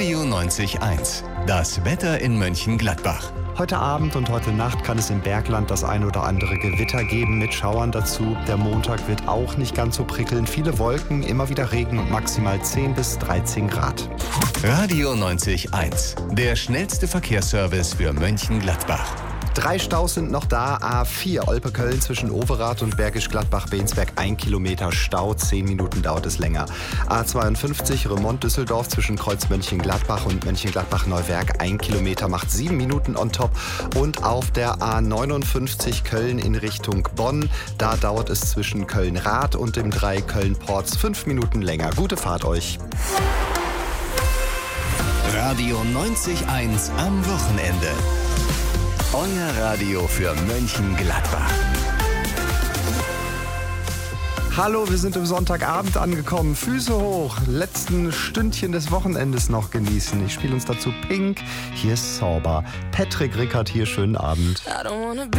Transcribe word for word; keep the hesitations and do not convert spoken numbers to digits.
Radio neunzig eins. Das Wetter in Mönchengladbach. Heute Abend und heute Nacht kann es im Bergland das ein oder andere Gewitter geben mit Schauern dazu. Der Montag wird auch nicht ganz so prickelnd. Viele Wolken, immer wieder Regen und maximal zehn bis dreizehn Grad. Radio neunzig eins. Der schnellste Verkehrsservice für Mönchengladbach. Drei Staus sind noch da. A vier Olpe-Köln zwischen Overath und Bergisch Gladbach-Bensberg. Ein Kilometer Stau, zehn Minuten dauert es länger. A zweiundfünfzig Remont-Düsseldorf zwischen Kreuz Mönchengladbach und Mönchengladbach-Neuwerk. Ein Kilometer macht sieben Minuten on top. Und auf der A neunundfünfzig Köln in Richtung Bonn. Da dauert es zwischen Köln-Rath und dem drei Köln-Porz fünf Minuten länger. Gute Fahrt euch. Radio neunzig eins am Wochenende. Euer Radio für Mönchengladbach. Hallo, wir sind im Sonntagabend angekommen. Füße hoch, letzten Stündchen des Wochenendes noch genießen. Ich spiele uns dazu Pink. Hier ist Sauber. Patrick Rickert hier, schönen Abend.